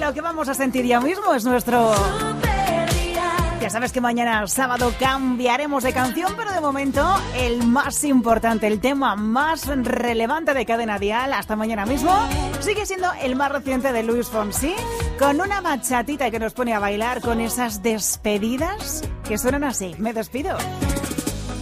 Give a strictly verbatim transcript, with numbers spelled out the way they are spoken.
lo que vamos a sentir ya mismo es nuestro... Ya sabes que mañana sábado cambiaremos de canción, pero de momento el más importante, el tema más relevante de Cadena Dial hasta mañana mismo sigue siendo el más reciente de Luis Fonsi, con una bachatita que nos pone a bailar con esas despedidas que suenan así. Me despido.